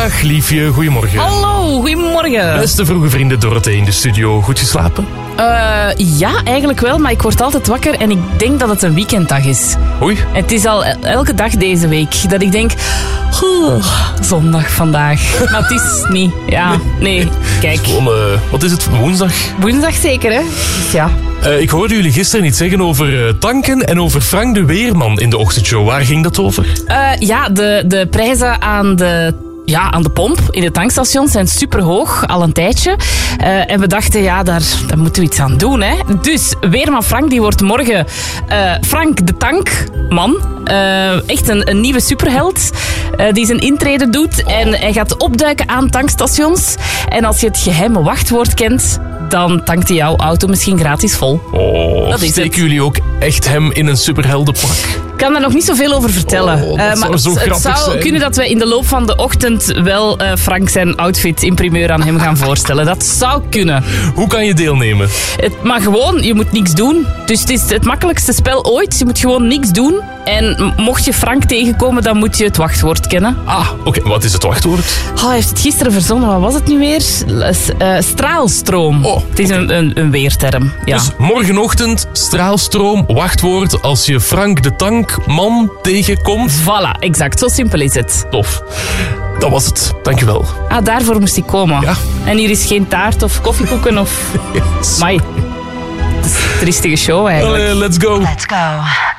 Dag liefje, goedemorgen. Hallo, goedemorgen. Beste vroege vrienden Dorothee in de studio. Goed geslapen? Ja, eigenlijk wel, maar ik word altijd wakker en ik denk dat het een weekenddag is. Oei. Het is al elke dag deze week dat ik denk... zondag vandaag. Maar het is niet. Ja, nee. Kijk. Gewoon, wat is het? Woensdag? Woensdag zeker, hè? Dus ja. Ik hoorde jullie gisteren iets zeggen over tanken en over Frank de Weerman in de ochtendshow. Waar ging dat over? Ja, de prijzen aan de pomp in de tankstations zijn superhoog, al een tijdje. En we dachten, ja, daar moeten we iets aan doen. Hè. Dus Weerman Frank, die wordt morgen Frank de Tankman. Echt een nieuwe superheld die zijn intrede doet. En hij gaat opduiken aan tankstations. En als je het geheime wachtwoord kent, dan tankt hij jouw auto misschien gratis vol. Oh, dat is steken jullie ook echt hem in een superheldenpak? Ik kan daar nog niet zoveel over vertellen. Dat maar zou zo grappig het zou zijn. kunnen dat we in de loop van de ochtend wel Frank zijn outfit in primeur aan hem gaan voorstellen. Dat zou kunnen. Hoe kan je deelnemen? Maar gewoon, je moet niks doen. Dus het is het makkelijkste spel ooit. Je moet gewoon niks doen. En mocht je Frank tegenkomen, dan moet je het wachtwoord kennen. Ah, oké. Wat is het wachtwoord? Oh, hij heeft het gisteren verzonnen. Wat was het nu weer? Straalstroom. Oh, het is een weerterm. Ja. Dus morgenochtend, straalstroom, wachtwoord als je Frank de Tankman tegenkomt. Voilà, exact. Zo simpel is het. Tof. Dat was het. Dankjewel. Ah, daarvoor moest ik komen. Ja. En hier is geen taart of koffiekoeken of... Mai. Het is een triestige show eigenlijk. Let's go. Let's go.